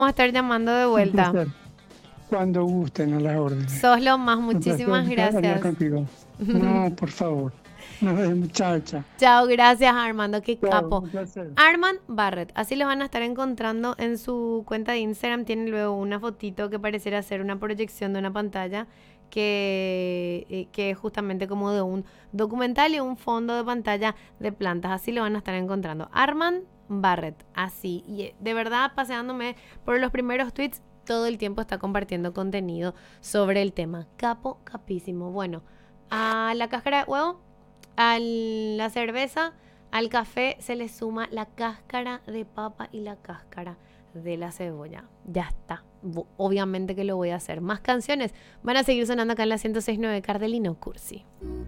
Vamos a estar llamando de Un vuelta. placer. Cuando gusten, a las órdenes. Sos lo más, Un muchísimas placer hablar gracias. contigo. No, por favor. Nos vemos. Chao, chao. Chao, gracias Armando, qué Chao, capo. un placer. Armand Barrett, así lo van a estar encontrando en su cuenta de Instagram. Tiene luego una fotito que pareciera ser una proyección de una pantalla que es justamente como de un documental y un fondo de pantalla de plantas. Así lo van a estar encontrando. Armand Barrett, así. Y de verdad, paseándome por los primeros tweets, todo el tiempo está compartiendo contenido sobre el tema. Capo, capísimo. Bueno, a la cáscara de huevo, a la cerveza, al café se le suma la cáscara de papa y la cáscara de la cebolla. Ya está. Obviamente que lo voy a hacer. Más canciones van a seguir sonando acá en la 106.9 Cardelino Cursi.